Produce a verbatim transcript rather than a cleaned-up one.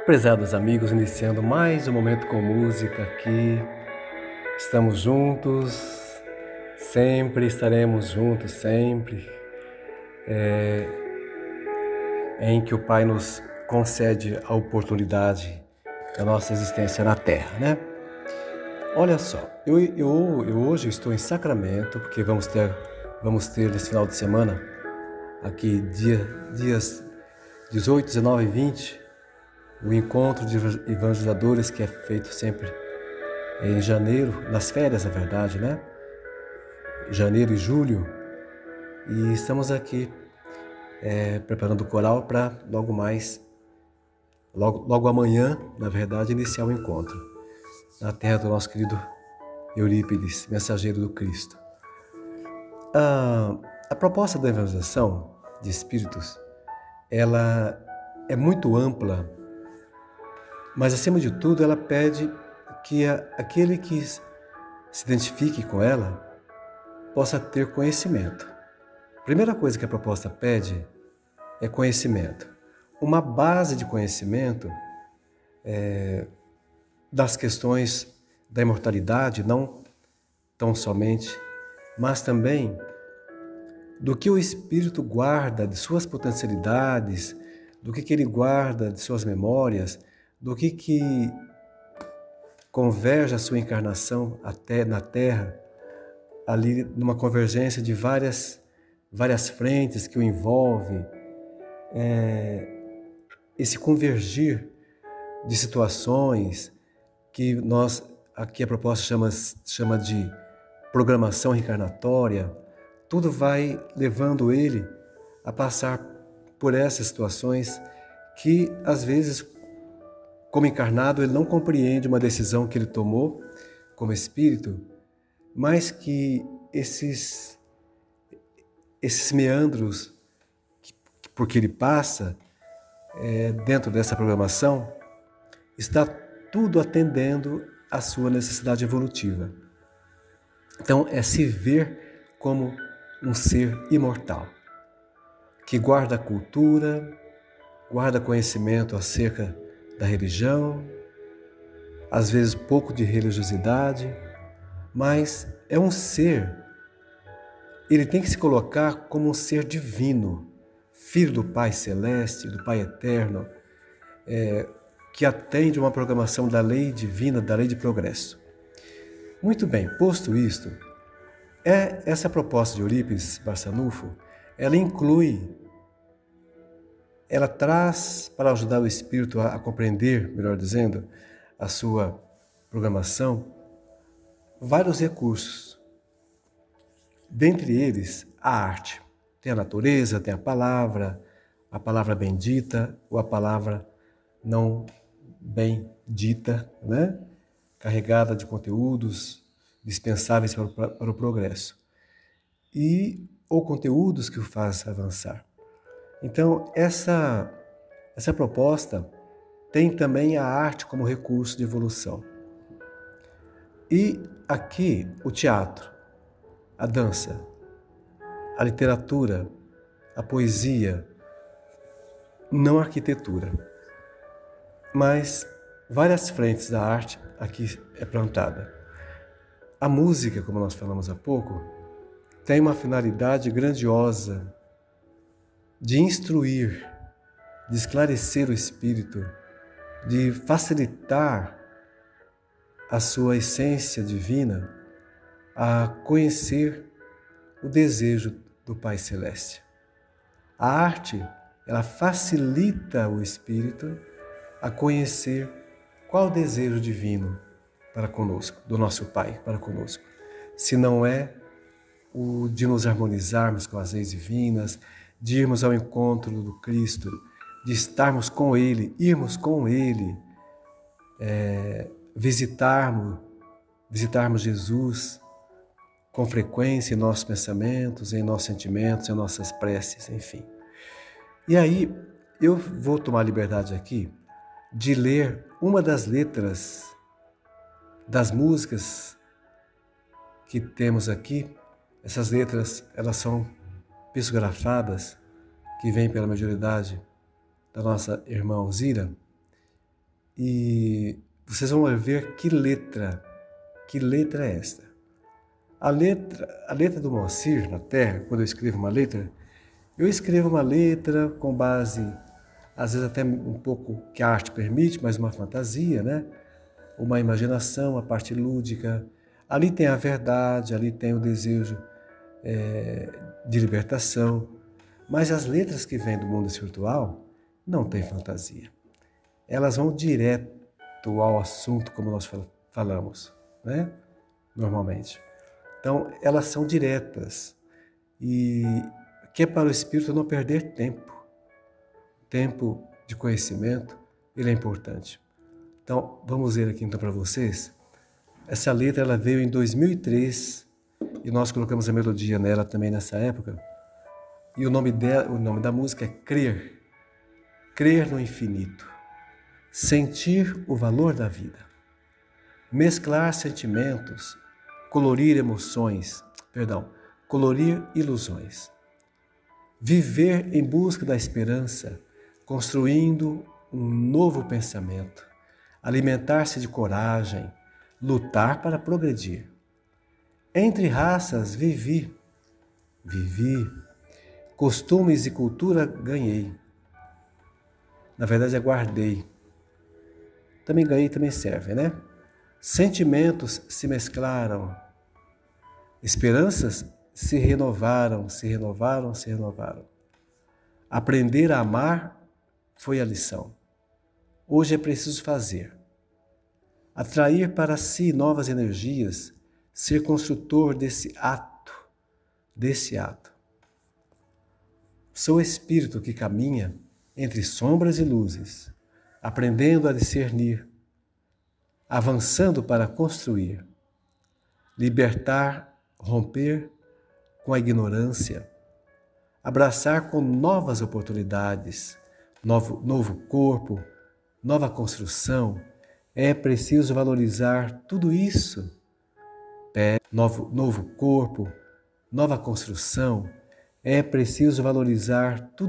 Prezados amigos, iniciando mais um momento com música aqui. Estamos juntos, sempre estaremos juntos, sempre. É, em que o Pai nos concede a oportunidade da nossa existência na Terra, né? Olha só, eu, eu, eu hoje estou em Sacramento, porque vamos ter, vamos ter nesse final de semana, aqui dia, dias dezoito, dezenove e vinte, o encontro de evangelizadores que é feito sempre em janeiro, nas férias, na verdade, né? Janeiro e julho. E estamos aqui é, preparando o coral para logo mais, logo, logo amanhã, na verdade, iniciar o encontro na terra do nosso querido Eurípides, mensageiro do Cristo. A, a proposta da evangelização de espíritos, ela é muito ampla, mas, acima de tudo, ela pede que a, aquele que se identifique com ela possa ter conhecimento. A primeira coisa que a proposta pede é conhecimento. Uma base de conhecimento é, das questões da imortalidade, não tão somente, mas também do que o espírito guarda de suas potencialidades, do que, que ele guarda de suas memórias, do que, que converge a sua encarnação até na Terra, ali numa convergência de várias, várias frentes que o envolve, é, esse convergir de situações que nós, aqui a proposta chama, chama de programação reencarnatória, tudo vai levando ele a passar por essas situações que, às vezes, como encarnado, ele não compreende uma decisão que ele tomou como espírito, mas que esses, esses meandros que, por que ele passa é, dentro dessa programação, está tudo atendendo à sua necessidade evolutiva. Então, é se ver como um ser imortal, que guarda a cultura, guarda conhecimento acerca da religião, às vezes pouco de religiosidade, mas é um ser, ele tem que se colocar como um ser divino, filho do Pai Celeste, do Pai Eterno, é, que atende uma programação da lei divina, da lei de progresso. Muito bem, posto isto, é, essa proposta de Eurípides Barçanufo, ela inclui, ela traz para ajudar o espírito a, a compreender, melhor dizendo, a sua programação, vários recursos. Dentre eles, a arte. Tem a natureza, tem a palavra, a palavra bendita ou a palavra não bem dita, né? Carregada de conteúdos dispensáveis para o, para o progresso. E, ou conteúdos que o faz avançar. Então, essa, essa proposta tem também a arte como recurso de evolução. E aqui, o teatro, a dança, a literatura, a poesia, não a arquitetura, mas várias frentes da arte aqui é plantada. A música, como nós falamos há pouco, tem uma finalidade grandiosa de instruir, de esclarecer o espírito, de facilitar a sua essência divina a conhecer o desejo do Pai Celeste. A arte, ela facilita o espírito a conhecer qual o desejo divino para conosco, do nosso Pai para conosco. Se não é o de nos harmonizarmos com as leis divinas, de irmos ao encontro do Cristo, de estarmos com Ele, irmos com Ele, é, visitarmos, visitarmos Jesus com frequência em nossos pensamentos, em nossos sentimentos, em nossas preces, enfim. E aí, eu vou tomar a liberdade aqui de ler uma das letras das músicas que temos aqui. Essas letras, elas são psicografadas, que vêm pela mediunidade da nossa irmã Alzira, e vocês vão ver que letra, que letra é esta. A letra, a letra do Moacir na Terra, quando eu escrevo uma letra, eu escrevo uma letra com base, às vezes até um pouco que a arte permite, mas uma fantasia, né? Uma imaginação, a parte lúdica. Ali tem a verdade, ali tem o desejo é, de libertação. Mas as letras que vêm do mundo espiritual não têm fantasia. Elas vão direto ao assunto, como nós falamos, né? Normalmente. Então, elas são diretas. E que é para o espírito não perder tempo. Tempo de conhecimento, ele é importante. Então, vamos ver aqui então para vocês. Essa letra ela veio em dois mil e três e nós colocamos a melodia nela também nessa época. E o nome, dela, o nome da música é Crer. Crer no infinito. Sentir o valor da vida. Mesclar sentimentos, colorir emoções, perdão, colorir ilusões. Viver em busca da esperança, construindo um novo pensamento. Alimentar-se de coragem, lutar para progredir. Entre raças vivi, vivi, costumes e cultura ganhei. Na verdade, aguardei. Também ganhei, também serve, né? Sentimentos se mesclaram, esperanças se renovaram, se renovaram, se renovaram. Aprender a amar foi a lição. Hoje é preciso fazer. Atrair para si novas energias, ser construtor desse ato, desse ato. Sou espírito que caminha entre sombras e luzes, aprendendo a discernir, avançando para construir, libertar, romper com a ignorância, abraçar com novas oportunidades, novo, novo corpo, nova construção. É preciso valorizar tudo isso. Novo, novo corpo, nova construção. É preciso valorizar tudo